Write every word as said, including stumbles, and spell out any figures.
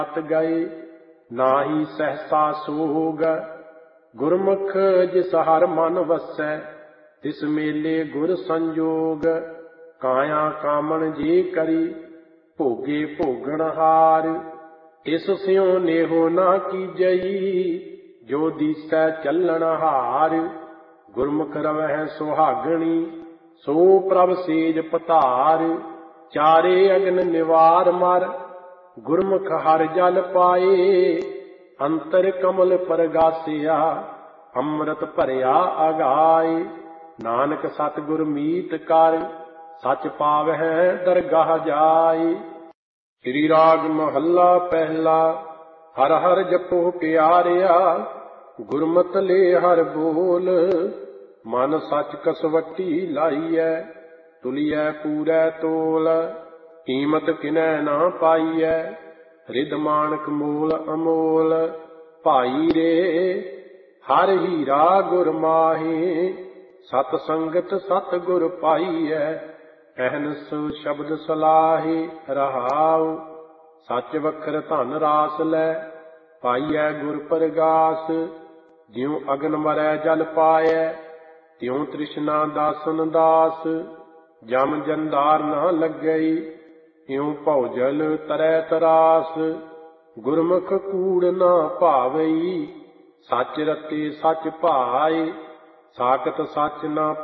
ਮਤ ਗਏ ਨਾਹੀ ਸਹਸਾ ਸੋਗ। ਗੁਰਮੁਖ ਜਿਸ ਹਰ ਮਨ ਵਸੈ ਤਿਸ ਮੇਲੇ ਗੁਰ ਸੰਜੋਗ। ਕਾਇਆ ਕਾਮਣ ਜੇ ਕਰੀ ਭੋਗੇ ਭੋਗਣ ਹਾਰ। ਇਸ ਸਿਉ ਨੇਹੋ ਨਾ ਕੀਜਈ ਜੋ ਦੀਸੈ ਚੱਲਣ ਹਾਰ। ਗੁਰਮੁਖ ਰਵਹਿ ਸੁਹਾਗਣੀ ਸੋ ਪ੍ਰਭ ਸੇਜ ਪਧਾਰ। ਚਾਰੇ ਅਗਨ ਨਿਵਾਰ ਮਰ ਗੁਰਮੁਖ ਹਰ ਜਲ ਪਾਏ। ਅੰਤਰ ਕਮਲ ਪਰਗਾਸਿਆ ਅੰਮ੍ਰਿਤ ਭਰਿਆ ਅਗਾਏ। ਨਾਨਕ ਸਤਿਗੁਰ ਮੀਤ ਕਰ ਸਚ ਪਾਵਹਿ ਦਰਗਾਹ ਜਾਏ। ਸ੍ਰੀ ਰਾਗ ਮਹੱਲਾ ਪਹਿਲਾ। ਹਰ ਹਰ ਜਪੋ ਪਿਆਰਿਆ ਗੁਰਮਤਿ ਲੈ ਹਰ ਬੋਲ। ਮਨ ਸਚ ਕਸਵੱਟੀ ਲਾਈਐ ਤੁਲੀਐ ਪੂਰੈ ਤੋਲ। ਕੀਮਤ ਕਿਨੈ ਨਾ ਪਾਈਐ ਰਿਦ ਮਾਣਕ ਮੋਲ ਅਮੋਲ। ਭਾਈ ਰੇ ਹਰ ਹੀਰਾ ਗੁਰ ਮਾਹੇ ਸਤ ਸੰਗਤ ਸਤ ਗੁਰ ਪਾਈਐ। ਅਹਨਿਸ ਸ਼ਬਦ ਸਲਾਹੇ ਰਹਾਉ ਸੱਚ ਵਖਰ ਧਨ ਰਾਸ ਲੈ। ਪਾਈਐ ਗੁਰ ਪਰਗਾਸ ਜਿਉ ਅਗਨ ਮਰੈ ਜਲ ਪਾਇਐ ਤਿਉ ਤ੍ਰਿਸ਼ਨਾ ਦਾਸਨ ਦਾਸ। ਜਮ ਜੰਦਾਰ ਨਾ ਲੱਗਈ ਇਉ ਭਉ ਜਲ ਤਰੈ ਤਰਾਸ। ਗੁਰਮੁਖ ਕੂੜ ਨਾ ਭਾਵਈ ਸੱਚ ਰਤੇ ਸੱਚ ਭਾਏ। ਸਾਖਤ ਸੱਚ ਨਾ